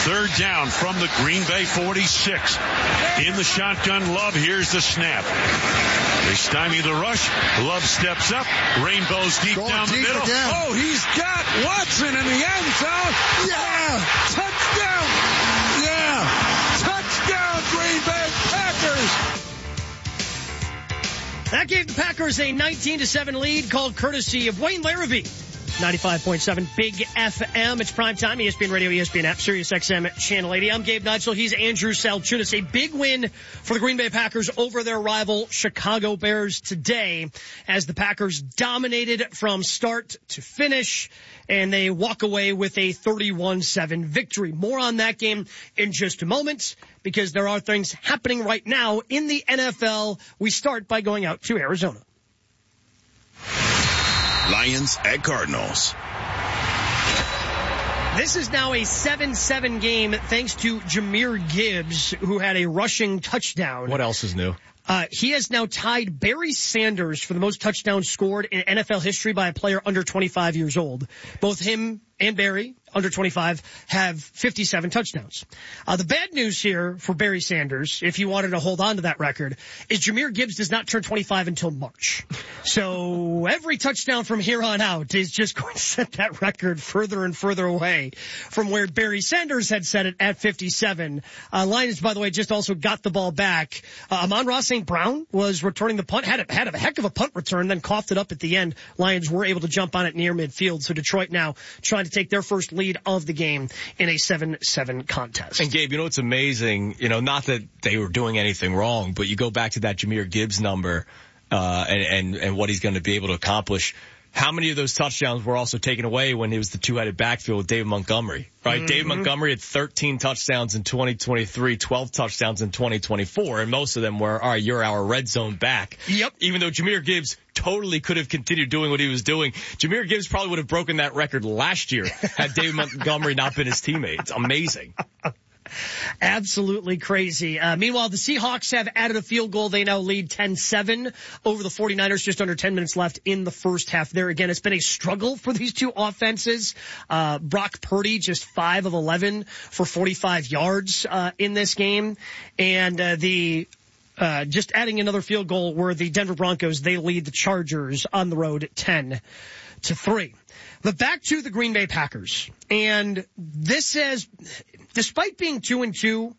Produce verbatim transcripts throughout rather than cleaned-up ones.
Third down from the Green Bay forty-six. In the shotgun, Love. Here's the snap. They stymie the rush. Love steps up. Rainbows deep Going down deep the middle. Again. Oh, he's got Watson in the end zone. Yeah! Touchdown! Yeah! Touchdown, Green Bay Packers! That gave the Packers a nineteen to seven lead, called courtesy of Wayne Larrabee. ninety-five point seven Big F M. It's prime time. E S P N Radio, E S P N app, Sirius X M Channel eighty. I'm Gabe Nigel. He's Andrew Salchunas. A big win for the Green Bay Packers over their rival Chicago Bears today, as the Packers dominated from start to finish, and they walk away with a thirty-one seven victory. More on that game in just a moment, because there are things happening right now in the N F L. We start by going out to Arizona. Lions at Cardinals. This is now a seven seven game thanks to Jahmyr Gibbs, who had a rushing touchdown. What else is new? Uh, he has now tied Barry Sanders for the most touchdowns scored in N F L history by a player under twenty-five years old. Both him and Barry, under twenty-five, have fifty-seven touchdowns. Uh, the bad news here for Barry Sanders, if you wanted to hold on to that record, is Jahmyr Gibbs does not turn twenty-five until March. So every touchdown from here on out is just going to set that record further and further away from where Barry Sanders had set it at fifty-seven. Uh, Lions, by the way, just also got the ball back. Uh, Amon-Ra Saint Brown was returning the punt, had a, had a heck of a punt return, then coughed it up at the end. Lions were able to jump on it near midfield. So Detroit now trying to take their first lead of the game in a seven seven contest. And Gabe, you know what's amazing? You know, not that they were doing anything wrong, but you go back to that Jahmyr Gibbs number, uh, and, and, and what he's going to be able to accomplish. How many of those touchdowns were also taken away when he was the two-headed backfield with David Montgomery, right? Mm-hmm. David Montgomery had thirteen touchdowns in twenty twenty-three, twelve touchdowns in twenty twenty-four, and most of them were, all right, you're our red zone back. Yep. Even though Jahmyr Gibbs totally could have continued doing what he was doing. Jahmyr Gibbs probably would have broken that record last year had David Montgomery not been his teammate. It's amazing. Absolutely crazy. Uh, meanwhile, the Seahawks have added a field goal. They now lead ten seven over the 49ers. Just under ten minutes left in the first half there. Again, it's been a struggle for these two offenses. Uh, Brock Purdy just five of eleven for forty-five yards, uh, in this game. And, uh, the, uh, just adding another field goal were the Denver Broncos. They lead the Chargers on the road ten to three. But back to the Green Bay Packers. And this says, despite being two and two,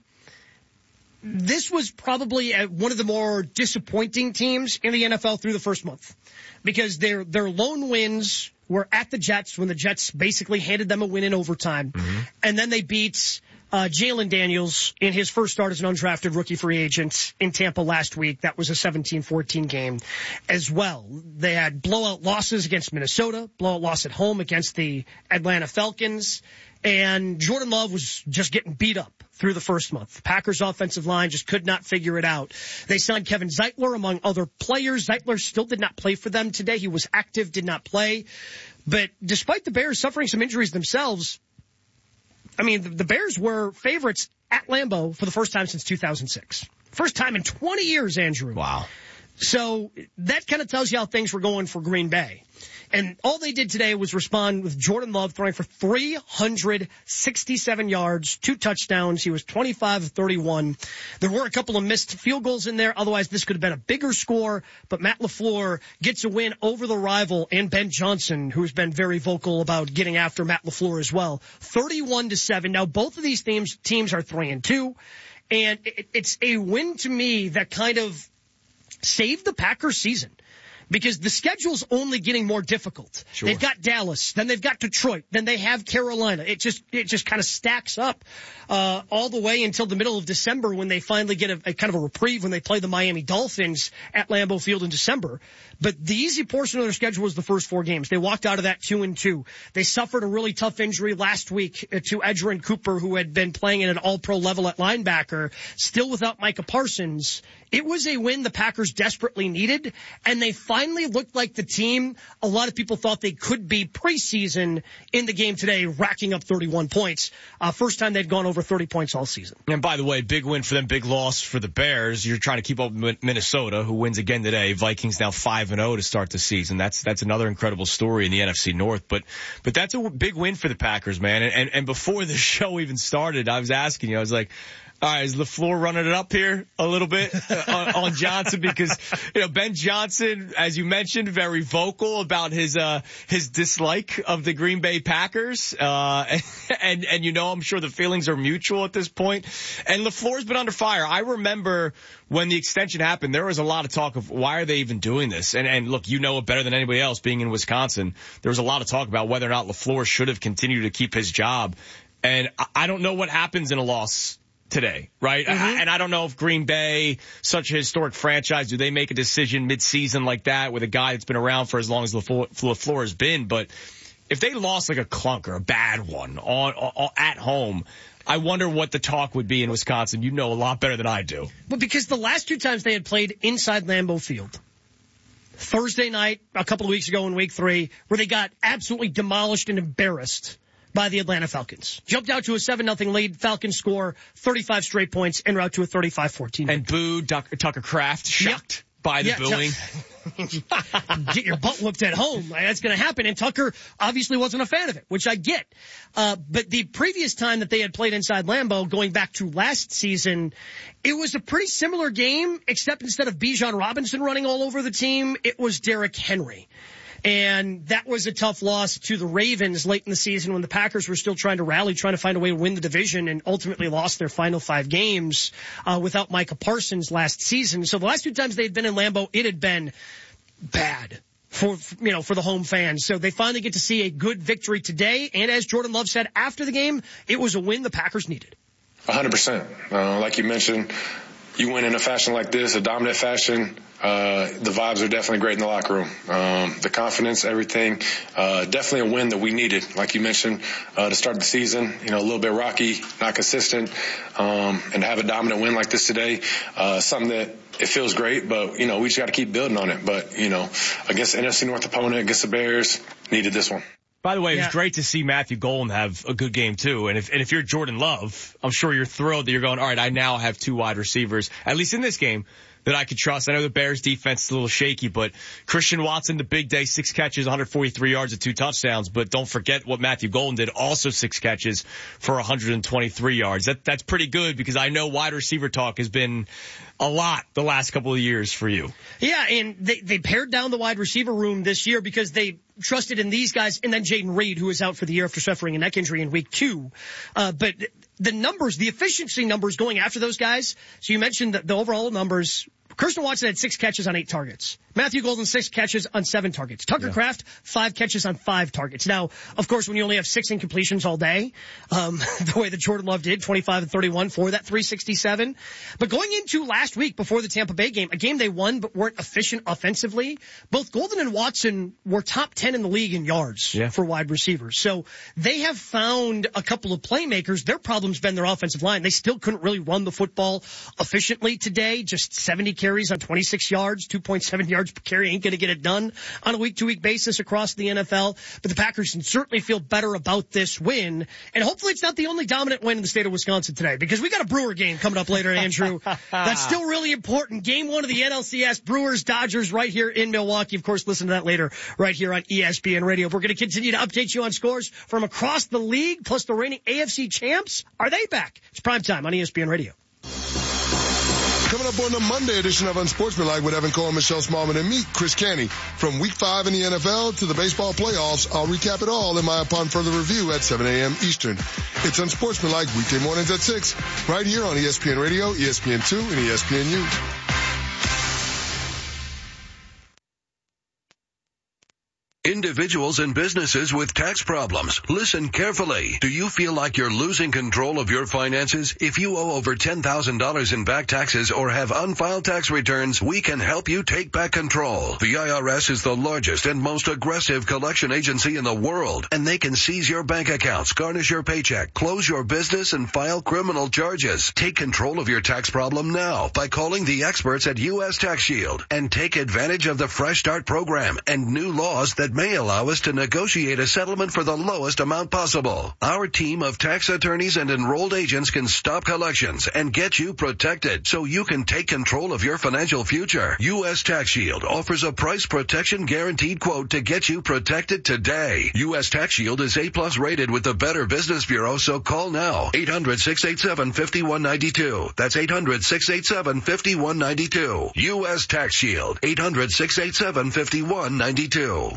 this was probably one of the more disappointing teams in the N F L through the first month, because their their lone wins were at the Jets when the Jets basically handed them a win in overtime, mm-hmm. and then they beat uh Jalen Daniels in his first start as an undrafted rookie free agent in Tampa last week. That was a seventeen fourteen game as well. They had blowout losses against Minnesota, blowout loss at home against the Atlanta Falcons, and Jordan Love was just getting beat up through the first month. Packers offensive line just could not figure it out. They signed Kevin Zeitler among other players. Zeitler still did not play for them today. He was active, did not play. But despite the Bears suffering some injuries themselves, I mean, the, the Bears were favorites at Lambeau for the first time since two thousand six. First time in twenty years, Andrew. Wow. So that kind of tells you how things were going for Green Bay. And all they did today was respond with Jordan Love throwing for three hundred sixty-seven yards, two touchdowns. He was twenty-five of thirty-one. There were a couple of missed field goals in there. Otherwise, this could have been a bigger score. But Matt LaFleur gets a win over the rival, and Ben Johnson, who's been very vocal about getting after Matt LaFleur as well. thirty-one to seven. Now, both of these teams, teams are three and two. And it, it's a win to me that kind of saved the Packers season, because the schedule's only getting more difficult. Sure. They've got Dallas, then they've got Detroit, then they have Carolina. It just it just kind of stacks up uh all the way until the middle of December, when they finally get a, a kind of a reprieve when they play the Miami Dolphins at Lambeau Field in December. But the easy portion of their schedule was the first four games. They walked out of that two and two. They suffered a really tough injury last week to Edgerrin Cooper, who had been playing at an all-pro level at linebacker, still without Micah Parsons. It was a win the Packers desperately needed, and they finally finally looked like the team a lot of people thought they could be preseason in the game today, racking up thirty-one points. Uh, first time they'd gone over thirty points all season. And by the way, big win for them, big loss for the Bears. You're trying to keep up with Minnesota, who wins again today. Vikings now five and oh to start the season. That's that's another incredible story in the N F C North. But but that's a big win for the Packers, man. And and, and before the show even started, I was asking you, I was like, all right, is LaFleur running it up here a little bit on, on Johnson? Because, you know, Ben Johnson, as you mentioned, very vocal about his, uh, his dislike of the Green Bay Packers. Uh, and, and, you know, I'm sure the feelings are mutual at this point. And LaFleur's been under fire. I remember when the extension happened, there was a lot of talk of why are they even doing this? And, and look, you know it better than anybody else being in Wisconsin. There was a lot of talk about whether or not LaFleur should have continued to keep his job. And I, I don't know what happens in a loss today, right? Mm-hmm. I, and I don't know if Green Bay, such a historic franchise, do they make a decision mid-season like that with a guy that's been around for as long as LaFleur, LaFleur has been? But if they lost like a clunker, a bad one on, on at home, I wonder what the talk would be in Wisconsin. You know a lot better than I do. Well, because the last two times they had played inside Lambeau Field, Thursday night, a couple of weeks ago in week three, where they got absolutely demolished and embarrassed by the Atlanta Falcons. Jumped out to a seven nothing lead. Falcons score thirty-five straight points en route to a thirty-five fourteen. And boo, Tucker Kraft shocked yep. by the yeah, booing. Get your butt whooped at home. That's going to happen. And Tucker obviously wasn't a fan of it, which I get. Uh, but the previous time that they had played inside Lambeau, going back to last season, it was a pretty similar game, except instead of Bijan Robinson running all over the team, it was Derrick Henry. And that was a tough loss to the Ravens late in the season when the Packers were still trying to rally, trying to find a way to win the division, and ultimately lost their final five games uh, without Micah Parsons last season. So the last two times they had been in Lambeau, it had been bad for, you know, for the home fans. So they finally get to see a good victory today. And as Jordan Love said after the game, it was a win the Packers needed. one hundred percent. Uh, like you mentioned, you win in a fashion like this, a dominant fashion. Uh, the vibes are definitely great in the locker room. Um, the confidence, everything, uh, definitely a win that we needed. Like you mentioned, uh, to start the season, you know, a little bit rocky, not consistent, um, and to have a dominant win like this today, uh, something that it feels great, but, you know, we just got to keep building on it. But, you know, against the N F C North opponent, against the Bears, needed this one. By the way, it was yeah. great to see Matthew Golden have a good game too. And if, and if you're Jordan Love, I'm sure you're thrilled that you're going, all right, I now have two wide receivers, at least in this game, that I could trust. I know the Bears defense is a little shaky, but Christian Watson, the big day, six catches, one hundred forty-three yards and two touchdowns. But don't forget what Matthew Golden did, also six catches for one hundred twenty-three yards. That, that's pretty good because I know wide receiver talk has been a lot the last couple of years for you. Yeah, and they, they pared down the wide receiver room this year because they trusted in these guys, and then Jaden Reed, who was out for the year after suffering a neck injury in week two. Uh, but the numbers, the efficiency numbers going after those guys, so you mentioned the, the overall numbers. Kirsten Watson had six catches on eight targets. Matthew Golden, six catches on seven targets. Tucker yeah. Kraft, five catches on five targets. Now, of course, when you only have six incompletions all day, um, the way that Jordan Love did, twenty-five and thirty-one for that three sixty-seven. But going into last week before the Tampa Bay game, a game they won but weren't efficient offensively, both Golden and Watson were top ten in the league in yards yeah. for wide receivers. So they have found a couple of playmakers. Their problem's been their offensive line. They still couldn't really run the football efficiently today, just seventy carries on twenty-six yards, two point seven yards per carry ain't going to get it done on a week-to-week basis across the N F L. But the Packers can certainly feel better about this win. And hopefully it's not the only dominant win in the state of Wisconsin today, because we got a Brewer game coming up later, Andrew. That's still really important. Game one of the N L C S, Brewers Dodgers, right here in Milwaukee. Of course, listen to that later right here on E S P N Radio. We're going to continue to update you on scores from across the league, plus the reigning A F C champs. Are they back? It's primetime on E S P N Radio. Coming up on the Monday edition of Unsportsmanlike with Evan Cole, Michelle Smallman, and me, Chris Canty. From week five in the N F L to the baseball playoffs, I'll recap it all in my Upon Further Review at seven a.m. Eastern. It's Unsportsmanlike weekday mornings at six, right here on E S P N Radio, E S P N two, and E S P N U. Individuals and businesses with tax problems, listen carefully. Do you feel like you're losing control of your finances? If you owe over ten thousand dollars in back taxes or have unfiled tax returns, we can help you take back control. The I R S is the largest and most aggressive collection agency in the world, and they can seize your bank accounts, garnish your paycheck, close your business, and file criminal charges. Take control of your tax problem now by calling the experts at U S Tax Shield and take advantage of the Fresh Start program and new laws that may allow us to negotiate a settlement for the lowest amount possible. Our team of tax attorneys and enrolled agents can stop collections and get you protected so you can take control of your financial future. U S Tax Shield offers a price protection guaranteed quote to get you protected today. U S Tax Shield is A plus rated with the Better Business Bureau, so call now. eight hundred, six eight seven, five one nine two. That's eight hundred, six eight seven, five one nine two. U S Tax Shield. eight hundred, six eight seven, five one nine two.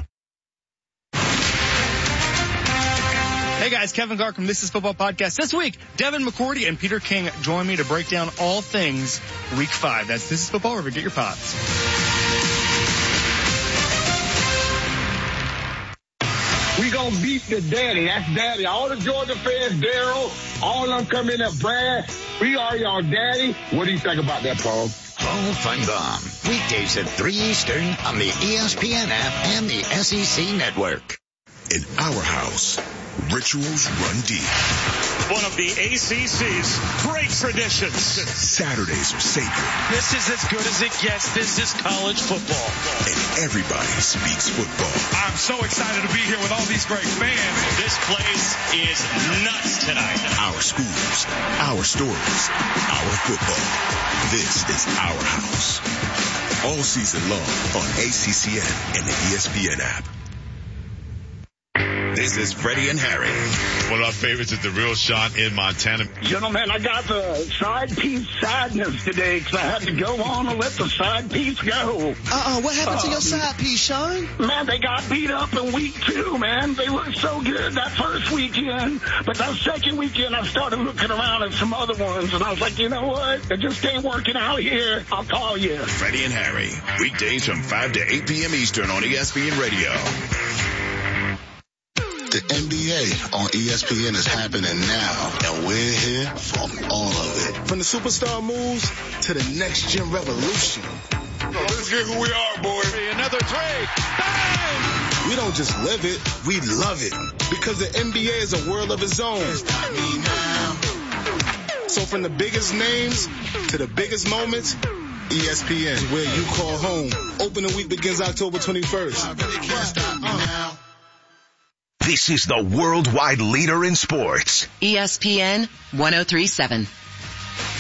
Hey guys, Kevin Clark from This Is Football Podcast. This week, Devin McCourty and Peter King join me to break down all things Week five. That's This Is Football, wherever you get your pods. We gonna beat the daddy. That's daddy. All the Georgia fans, Daryl, all of them come in there, Brad. We are your daddy. What do you think about that, Paul? Paul Feinbaum. Weekdays at three Eastern on the E S P N app and the S E C Network. In our house, rituals run deep. One of the A C C's great traditions. Saturdays are sacred. This is as good as it gets. This is college football. And everybody speaks football. I'm so excited to be here with all these great fans. This place is nuts tonight. Our schools, our stories, our football. This is our house. All season long on A C C N and the E S P N app. This is Freddie and Harry. One of our favorites is the real Sean in Montana. Gentlemen, I got the side piece sadness today because I had to go on and let the side piece go. Uh-uh, what happened um, to your side piece, Sean? Man, they got beat up in week two, man. They looked so good that first weekend. But that second weekend, I started looking around at some other ones, and I was like, you know what? It just ain't working out here. I'll call you. Freddie and Harry, weekdays from five to eight p.m. Eastern on E S P N Radio. The N B A on E S P N is happening now, and we're here for all of it. From the superstar moves to the next gen revolution. Let's get who we are, boy. Another three. Bang! We don't just live it, we love it. Because the N B A is a world of its own. So from the biggest names to the biggest moments, E S P N, where you call home. Opening week begins October twenty-first. I really can't stop me now. This is the worldwide leader in sports. E S P N one oh three point seven.